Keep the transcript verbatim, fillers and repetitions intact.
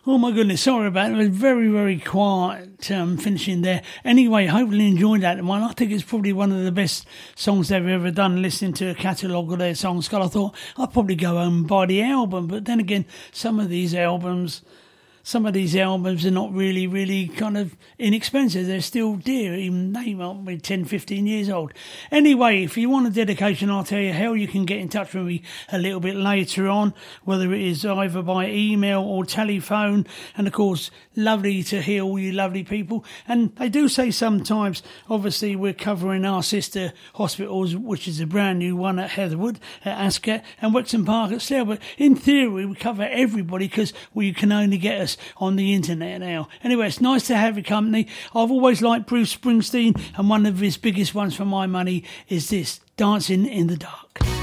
Oh my goodness, sorry about it. It was very, very quiet um, finishing there. Anyway, hopefully you enjoyed that one. I think it's probably one of the best songs they've ever done, listening to a catalogue of their songs. Scott, I thought I'd probably go home and buy the album, but then again, some of these albums... Some of these albums are not really, really kind of inexpensive. They're still dear, even they might be ten, fifteen years old. Anyway, if you want a dedication, I'll tell you how you can get in touch with me a little bit later on, whether it is either by email or telephone. And of course, lovely to hear all you lovely people. And they do say sometimes, obviously, we're covering our sister hospitals, which is a brand new one at Heatherwood, at Ascot, and Wexham Park at Slough. But in theory, we cover everybody because well, you can only get us on the internet now. Anyway, it's nice to have your company. I've always liked Bruce Springsteen, and one of his biggest ones for my money is this, Dancing in the Dark.